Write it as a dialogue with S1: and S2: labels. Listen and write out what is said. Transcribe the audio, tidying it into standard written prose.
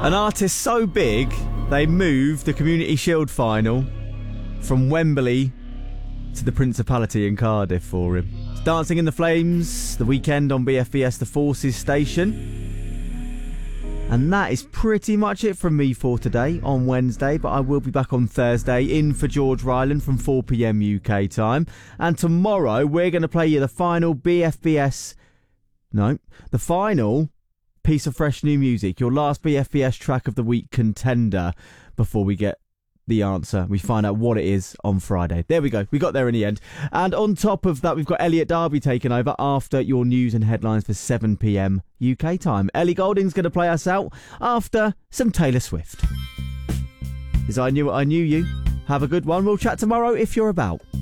S1: An artist so big, they moved the Community Shield final from Wembley to the Principality in Cardiff for him. It's Dancing in the Flames, the weekend on BFBS The Forces station. And that is pretty much it from me for today on Wednesday, but I will be back on Thursday in for George Ryland from 4 p.m. UK time. And tomorrow we're going to play you the final final piece of fresh new music, your last BFBS track of the week contender, before we get the answer. We find out what it is on Friday. There we go. We got there in the end. And on top of that, we've got Elliot Darby taking over after your news and headlines for 7 p.m. UK time. Ellie Goulding's going to play us out after some Taylor Swift. As I knew what I knew you. Have a good one. We'll chat tomorrow if you're about.